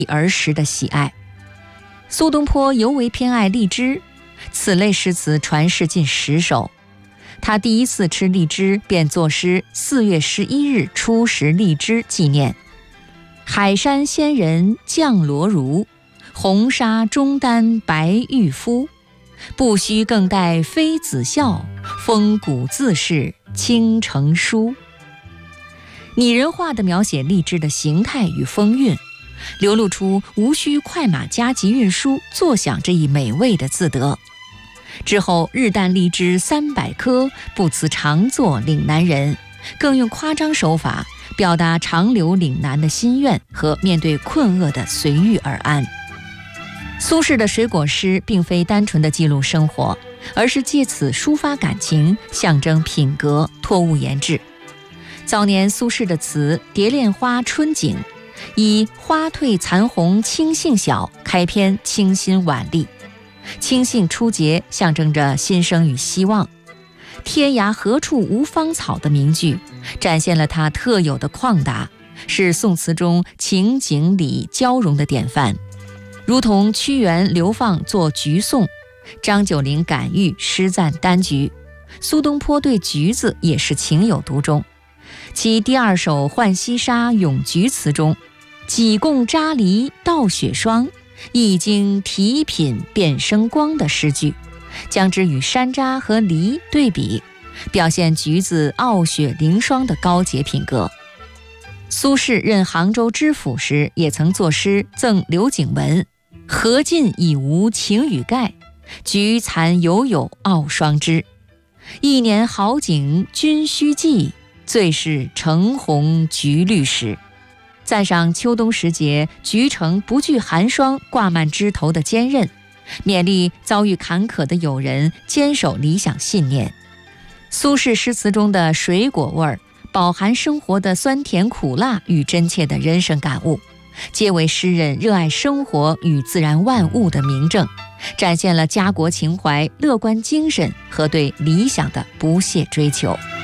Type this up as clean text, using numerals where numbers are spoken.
儿时的喜爱。苏东坡尤为偏爱荔枝，此类诗词传世近10首。他第一次吃荔枝，便作诗4月11日初食荔枝纪念。海山仙人降罗襦，红纱中丹白玉肤。不须更待妃子笑，风骨自是倾城书。拟人化地描写荔枝的形态与风韵，流露出无需快马加急运输，坐享这一美味的自得。之后日啖荔枝300颗，不辞长作岭南人，更用夸张手法表达长留岭南的心愿和面对困厄的随遇而安。苏轼的水果诗并非单纯的记录生活，而是借此抒发感情，象征品格，托物言志。早年苏轼的词《蝶恋花·春景》以花褪残红青杏小开篇，清新婉丽。青杏初结象征着新生与希望，天涯何处无芳草的名句展现了他特有的旷达，是宋词中情景理交融的典范。如同屈原流放作橘颂，张九龄感遇诗赞丹橘，苏东坡对橘子也是情有独钟。其第2首《浣溪沙·咏橘词》中，几共扎梨倒雪霜，一经提品便生光的诗句，将之与山楂和梨对比，表现橘子傲雪凌霜的高洁品格。苏轼任杭州知府时，也曾作诗赠刘景文：荷尽已无晴雨盖，橘残犹有傲霜枝。一年好景君须记，最是橙红橘绿时。赞赏秋冬时节橘橙不惧寒霜，挂满枝头的坚韧，勉励遭遇坎坷的友人坚守理想信念。苏轼诗词中的水果味儿，饱含生活的酸甜苦辣与真切的人生感悟，皆为诗人热爱生活与自然万物的明证，展现了家国情怀、乐观精神和对理想的不懈追求。